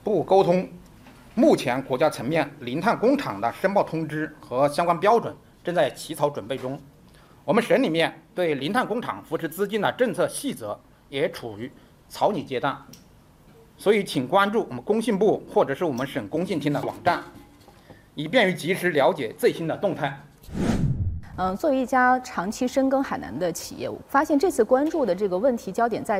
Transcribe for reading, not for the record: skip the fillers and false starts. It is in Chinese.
部沟通，目前国家层面零碳工厂的申报通知和相关标准正在起草准备中。我们省里面对零碳工厂扶持资金的政策细则也处于草拟阶段，所以请关注我们工信部或者是我们省工信厅的网站，以便于及时了解最新的动态。 作为一家长期深耕海南的企业，我发现这次关注的这个问题焦点在